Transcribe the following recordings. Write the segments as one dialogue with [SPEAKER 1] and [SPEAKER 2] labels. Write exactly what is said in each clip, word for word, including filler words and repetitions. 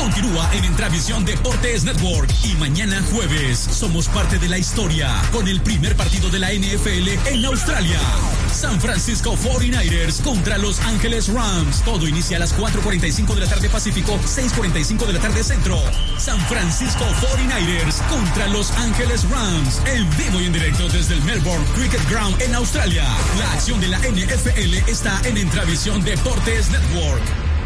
[SPEAKER 1] continúa en Entravisión Deportes Network. Y mañana jueves somos parte de la historia con el primer partido de la N F L en Australia. San Francisco cuarenta y nueve ers contra Los Ángeles Rams. Todo inicia a las cuatro cuarenta y cinco de la tarde Pacífico, seis cuarenta y cinco de la tarde Centro. San Francisco cuarenta y nueve ers contra Los Ángeles Rams. En vivo y en directo desde el Melbourne Cricket Ground en Australia. La acción de la N F L está en Entravisión Deportes Network.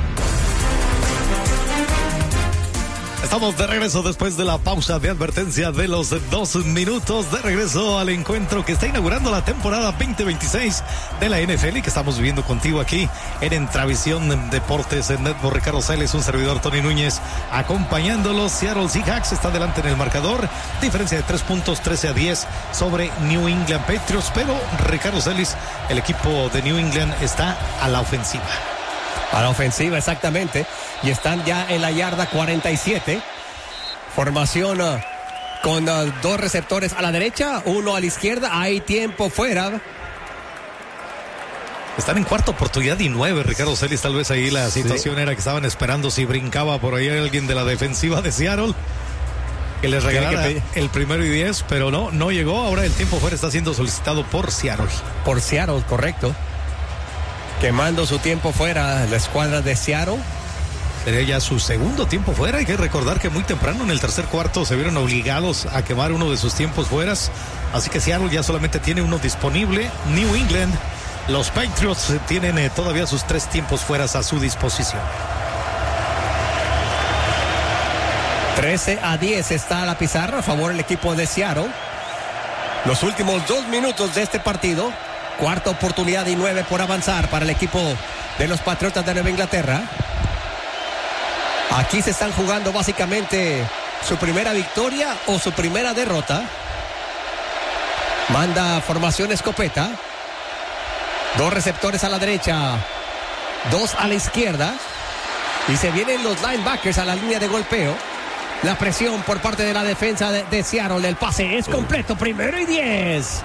[SPEAKER 2] Estamos de regreso después de la pausa de advertencia de los dos minutos, de regreso al encuentro que está inaugurando la temporada veinte veintiséis de la N F L y que estamos viviendo contigo aquí en Entravisión Deportes en Network. Ricardo Celis, un servidor, Tony Núñez, acompañándolos. Seattle Seahawks está delante en el marcador, diferencia de tres puntos, trece a diez sobre New England Patriots, pero Ricardo Celis, el equipo de New England está a la ofensiva.
[SPEAKER 3] A la ofensiva, exactamente. Y están ya en la yarda cuarenta y siete. Formación uh, con uh, dos receptores a la derecha, uno a la izquierda. Hay tiempo fuera.
[SPEAKER 2] Están en cuarta oportunidad y nueve, Ricardo Celis. Tal vez ahí la situación sí. era que estaban esperando si brincaba por ahí alguien de la defensiva de Seattle, que les regalara que el primero y diez, pero no, no llegó. Ahora el tiempo fuera está siendo solicitado por Seattle.
[SPEAKER 3] Por Seattle, correcto. Quemando su tiempo fuera la escuadra de Seattle.
[SPEAKER 2] Sería ya su segundo tiempo fuera. Hay que recordar que muy temprano en el tercer cuarto se vieron obligados a quemar uno de sus tiempos fueras. Así que Seattle ya solamente tiene uno disponible. New England, los Patriots tienen eh, todavía sus tres tiempos fueras a su disposición.
[SPEAKER 3] trece a diez está la pizarra a favor del equipo de Seattle. Los últimos dos minutos de este partido. Cuarta oportunidad y nueve por avanzar para el equipo de los Patriotas de Nueva Inglaterra. Aquí se están jugando básicamente su primera victoria o su primera derrota. Manda formación escopeta. Dos receptores a la derecha, dos a la izquierda. Y se vienen los linebackers a la línea de golpeo. La presión por parte de la defensa de, de Seattle. El pase es completo, primero y diez.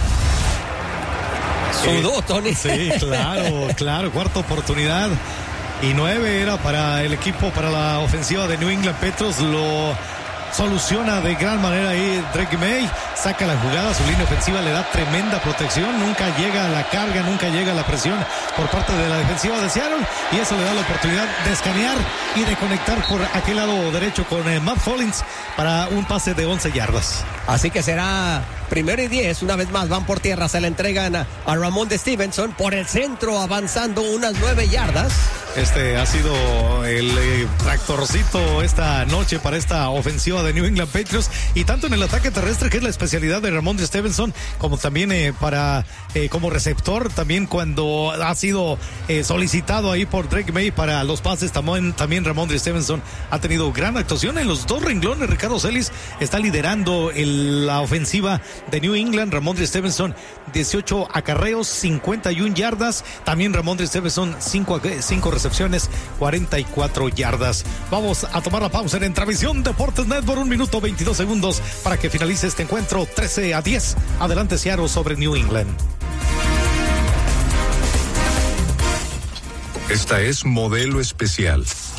[SPEAKER 3] Sudó, Tony.
[SPEAKER 2] Sí, claro, claro, cuarta oportunidad y nueve era para el equipo, para la ofensiva de New England Patriots. Lo soluciona de gran manera ahí Drake May, saca la jugada, su línea ofensiva le da tremenda protección, nunca llega a la carga, nunca llega a la presión por parte de la defensiva de Seattle, y eso le da la oportunidad de escanear y de conectar por aquel lado derecho con eh, Matt Hollins para un pase de once yardas.
[SPEAKER 3] Así que será primero y diez, una vez más van por tierra, se le entregan a, a Ramón de Stevenson por el centro, avanzando unas nueve yardas.
[SPEAKER 2] Este ha sido el eh, tractorcito esta noche para esta ofensiva de New England Patriots, y tanto en el ataque terrestre, que es la especialidad de Ramón de Stevenson, como también eh, para eh, como receptor, también cuando ha sido eh, solicitado ahí por Drake May para los pases, también, también Ramón de Stevenson ha tenido gran actuación en los dos renglones. Ricardo Celis está liderando el, la ofensiva de New England. Ramón de Stevenson, dieciocho acarreos, cincuenta y una yardas. También Ramón de Stevenson, cinco recepciones, cuarenta y cuatro yardas. Vamos a tomar la pausa en Entravisión Deportes Network, un minuto veintidós segundos para que finalice este encuentro. Trece a diez, adelante Seattle sobre New England.
[SPEAKER 4] Esta es Modelo Especial,